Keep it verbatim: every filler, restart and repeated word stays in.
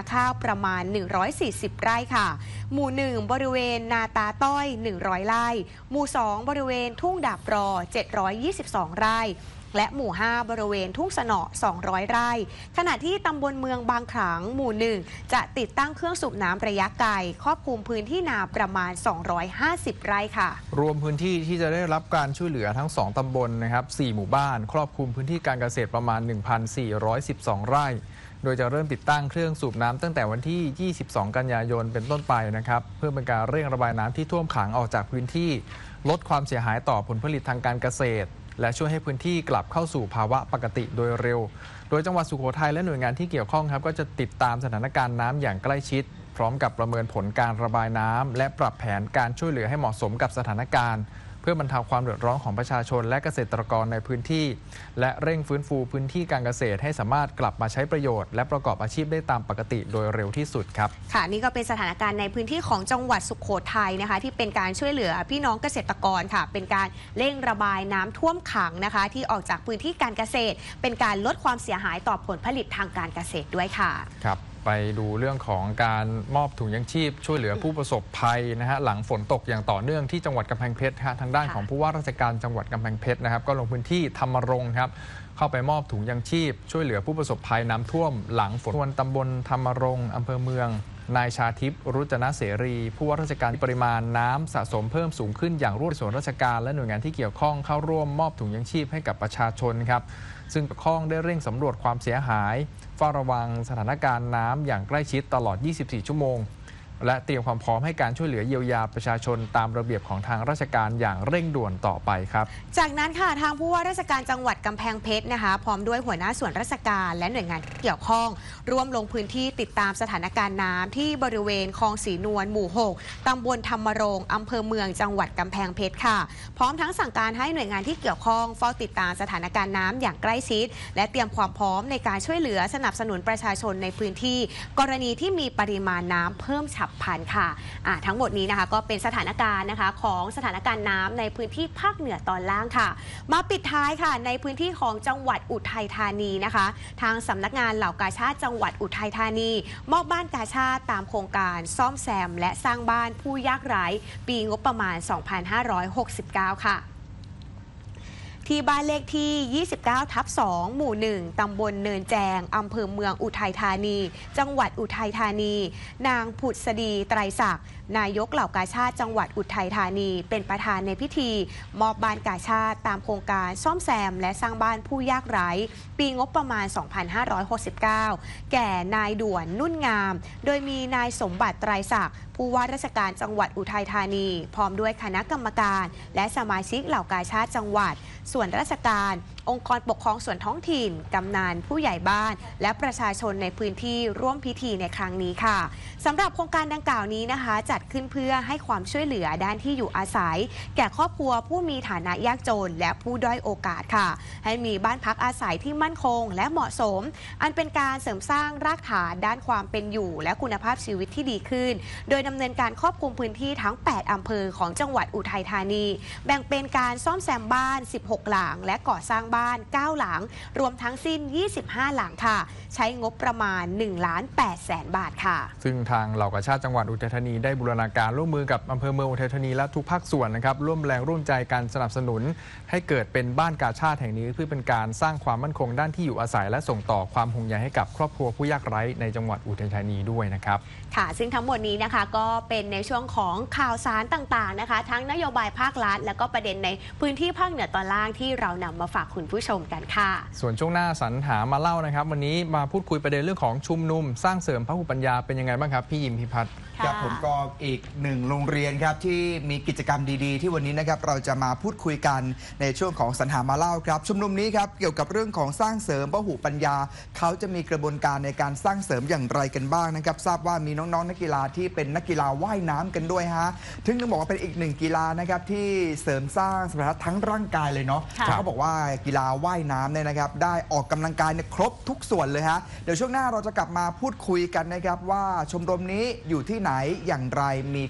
ข้าวประมาณหนึ่งร้อยสี่สิบไร่ค่ะหมู่หนึ่งบริเวณนาตาต้อยหนึ่งร้อยไร่หมู่สองบริเวณทุ่งดาบรอเจ็ดร้อยยี่สิบสองไร่และหมู่ห้าบริเวณทุ่งสนอสองร้อยไร่ขณะที่ตำบลเมืองบางขลังหมู่หนึ่งจะติดตั้งเครื่องสูบน้ำระยะไกลครอบคลุมพื้นที่นาประมาณสองร้อยห้าสิบไร่ค่ะรวมพื้นที่ที่จะได้รับการช่วยเหลือทั้งสองตำบลนะครับสี่หมู่บ้านครอบคลุมพื้นที่การเกษตรประมาณ หนึ่งพันสี่ร้อยสิบสอง ไร่โดยจะเริ่มติดตั้งเครื่องสูบน้ำตั้งแต่วันที่ยี่สิบสองกันยายนเป็นต้นไปนะครับเพื่อเป็นการเร่งระบายน้ำที่ท่วมขังออกจากพื้นที่ลดความเสียหายต่อผลผลิตทางการเกษตรและช่วยให้พื้นที่กลับเข้าสู่ภาวะปกติโดยเร็วโดยจังหวัดสุโขทัยและหน่วยงานที่เกี่ยวข้องครับก็จะติดตามสถานการณ์น้ำอย่างใกล้ชิดพร้อมกับประเมินผลการระบายน้ำและปรับแผนการช่วยเหลือให้เหมาะสมกับสถานการณ์เพื่อบรรเทาความเดือดร้อนของประชาชนและเกษตรกรในพื้นที่และเร่งฟื้นฟูพื้นที่การเกษตรให้สามารถกลับมาใช้ประโยชน์และประกอบอาชีพได้ตามปกติโดยเร็วที่สุดครับค่ะนี่ก็เป็นสถานการณ์ในพื้นที่ของจังหวัดสุโขทัยนะคะที่เป็นการช่วยเหลือพี่น้องเกษตรกรค่ะเป็นการเร่งระบายน้ำท่วมขังนะคะที่ออกจากพื้นที่การเกษตรเป็นการลดความเสียหายต่อผลผลิตทางการเกษตรด้วยค่ะครับไปดูเรื่องของการมอบถุงยังชีพช่วยเหลือผู้ประสบภัยนะฮะหลังฝนตกอย่างต่อเนื่องที่จังหวัดกำแพงเพชรทางด้านของผู้ว่าราชการจังหวัดกำแพงเพชรนะครับก็ลงพื้นที่ธรรมรงค์ครับเข้าไปมอบถุงยังชีพช่วยเหลือผู้ประสบภัยน้ำท่วมหลังฝนตำบลธรรมรงค์อำเภอเมืองนายชาทิพย์รุจนะเสรีผู้ว่าราชการปริมาณน้ำสะสมเพิ่มสูงขึ้นอย่างรวดเร็วส่วนราชการและหน่วยงานที่เกี่ยวข้องเข้าร่วมมอบถุงยังชีพให้กับประชาชนครับซึ่งเกี่ยวข้องได้เร่งสำรวจความเสียหายเฝ้าระวังสถานการณ์น้ำอย่างใกล้ชิดตลอดยี่สิบสี่ชั่วโมงและเตรียมความพร้อมให้การช่วยเหลือเยียวยาประชาชนตามระเบียบของทางราชการอย่างเร่งด่วนต่อไปครับจากนั้นค่ะทางผู้ว่าราชการจังหวัดกำแพงเพชรนะคะพร้อมด้วยหัวหน้าส่วนราชการและหน่วยงานที่เกี่ยวข้องร่วมลงพื้นที่ติดตามสถานการณ์น้ำที่บริเวณคลองสีนวลหมู่หกตำบลธรรมรงค์อำเภอเมืองจังหวัดกำแพงเพชรค่ะพร้อมทั้งสั่งการให้หน่วยงานที่เกี่ยวข้องเฝ้าติดตามสถานการณ์น้ำอย่างใกล้ชิดและเตรียมความพร้อมในการช่วยเหลือสนับสนุนประชาชนในพื้นที่กรณีที่มีปริมาณน้ำเพิ่มฉับพลันค่ะทั้งหมดนี้นะคะก็เป็นสถานการณ์นะคะของสถานการณ์น้ำในพื้นที่ภาคเหนือตอนล่างค่ะมาปิดท้ายค่ะในพื้นที่ของจังหวัดอุทัยธานีนะคะทางสำนักงานเหล่ากาชาดจังหวัดอุทัยธานีมอบบ้านกาชาดตามโครงการซ่อมแซมและสร้างบ้านผู้ยากไร้ปีงบประมาณ สองพันห้าร้อยหกสิบเก้า ค่ะที่บ้านเลขที่ ยี่สิบเก้าทับสอง หมู่ หนึ่ง ตำบลเนินแจง อำเภอเมืองอุทัยธานี จังหวัดอุทัยธานี นางผุดสดีไตรศักดิ์นายกเหล่ากาชาดจังหวัดอุทัยธานี เป็นประธานในพิธีมอบบ้านกาชาดตามโครงการซ่อมแซมและสร้างบ้านผู้ยากไร้ปีงบประมาณ สองพันห้าร้อยหกสิบเก้า แก่นายด่วนนุ่นงาม โดยมีนายสมบัติไตรศักดิ์ผู้ว่าราชการจังหวัดอุทัยธานีพร้อมด้วยคณะกรรมการและสมาชิกเหล่ากาชาดจังหวัดส่วนราชการองค์กรปกครองส่วนท้องถิ่นกำนันผู้ใหญ่บ้านและประชาชนในพื้นที่ร่วมพิธีในครั้งนี้ค่ะสำหรับโครงการดังกล่าวนี้นะคะจัดขึ้นเพื่อให้ความช่วยเหลือด้านที่อยู่อาศัยแก่ครอบครัวผู้มีฐานะยากจนและผู้ด้อยโอกาสค่ะให้มีบ้านพักอาศัยที่มั่นคงและเหมาะสมอันเป็นการเสริมสร้างรากฐานด้านความเป็นอยู่และคุณภาพชีวิตที่ดีขึ้นโดยดำเนินการครอบคลุมพื้นที่ทั้งแปดอำเภอของจังหวัดอุทัยธานีแบ่งเป็นการซ่อมแซมบ้านสิบหกหลังและก่อสร้างบ้านเก้าหลังรวมทั้งสิ้นยี่สิบห้าหลังค่ะใช้งบประมาณ หนึ่งล้านแปดแสน บาทค่ะซึ่งทางเหล่ากาชาดจังหวัดอุทัยธานีได้บูรณาการร่วมมือกับอำเภอเมืองอุทัยธานีและทุกภาคส่วนนะครับร่วมแรงร่วมใจการสนับสนุนให้เกิดเป็นบ้านกาชาดแห่งนี้เพื่อเป็นการสร้างความมั่นคงด้านที่อยู่อาศัยและส่งต่อความห่วงใยให้กับครอบครัวผู้ยากไร้ในจังหวัดอุทัยธานีด้วยนะครับค่ะซึ่งทั้งหมดนี้นะคะก็เป็นในช่วงของข่าวสารต่างๆนะคะทั้งนโยบายภาครัฐและก็ประเด็นในพื้นที่ภาคเหนือตอนล่างที่เรานำมาฝากคุณผู้ชมกันค่ะส่วนช่วงหน้าสรรหามาเล่านะครับวันนี้มาพูดคุยประเด็นเรื่องของชุมนุมสร้างเสริมพหุปัญญาเป็นยังไงบ้างครับพี่ยิมพิพัฒน์ครับผมก็อีกหนึ่งโรงเรียนครับที่มีกิจกรรมดีๆที่วันนี้นะครับเราจะมาพูดคุยกันในช่วงของสรรหามาเล่าครับชุมนุมนี้ครับเกี่ยวกับเรื่องของสร้างเสริมพหุปัญญาเขาจะมีกระบวนการในการสร้างเสริมอย่างไรกันบ้างนะครับทราบว่ามีน้องๆนักกีฬาที่เป็นนักกีฬาว่ายน้ำกันด้วยฮะถึงต้องบอกว่าเป็นอีกหนึ่งกีฬานะครับที่เสริมสร้างสมรรถนะทั้งร่างกายเลยเนาะเขาบอกว่ากีฬาว่ายน้ำเนี่ยนะครับได้ออกกำลังกายครบทุกส่วนเลยฮะเดี๋ยวช่วงหน้าเราจะกลับมาพูดคุยกันนะครับว่าชมรมนี้อยู่ที่ไหนอย่างไรมี